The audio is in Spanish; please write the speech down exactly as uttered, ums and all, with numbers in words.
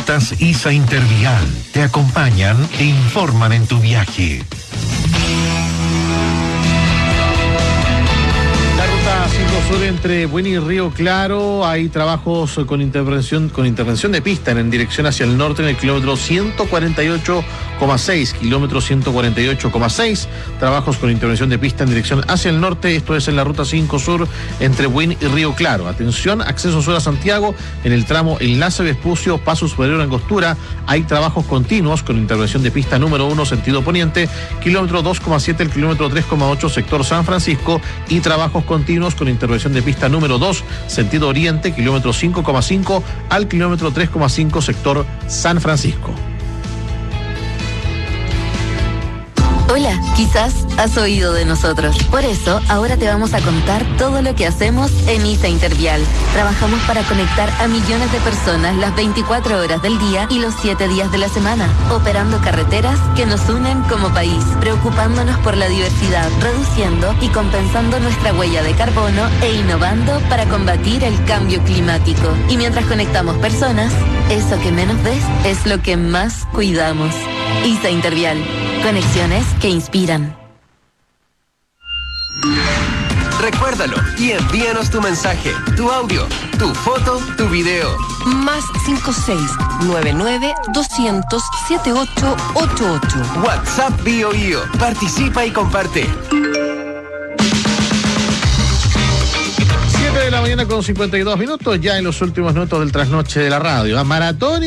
Rutas ISA Intervial te acompañan e informan en tu viaje. cinco Sur entre Buin y Río Claro, hay trabajos con intervención con intervención de pista en dirección hacia el norte en el kilómetro ciento cuarenta y ocho coma seis, kilómetro ciento cuarenta y ocho coma seis, trabajos con intervención de pista en dirección hacia el norte, esto es en la ruta cinco Sur entre Buin y Río Claro. Atención, acceso sur a Santiago, en el tramo Enlace Vespucio, Paso Superior Angostura, hay trabajos continuos con intervención de pista número uno, sentido poniente, kilómetro dos coma siete, el kilómetro tres coma ocho, sector San Francisco, y trabajos continuos con intervención de pista número dos, sentido oriente, kilómetro cinco coma cinco al kilómetro tres coma cinco, sector San Francisco. Hola, quizás has oído de nosotros. Por eso, ahora te vamos a contar todo lo que hacemos en ISA Intervial. Trabajamos para conectar a millones de personas las veinticuatro horas del día y los siete días de la semana, operando carreteras que nos unen como país, preocupándonos por la diversidad, reduciendo y compensando nuestra huella de carbono e innovando para combatir el cambio climático. Y mientras conectamos personas, eso que menos ves es lo que más cuidamos. ISA Intervial. Conexiones que inspiran. Recuérdalo y envíanos tu mensaje, tu audio, tu foto, tu video. Más cinco seis nueve nueve doscientos setenta y ocho ochenta y ocho. WhatsApp Bio Bio. Participa y comparte. siete de la mañana con cincuenta y dos minutos, ya en los últimos minutos del trasnoche de la radio. A maratón.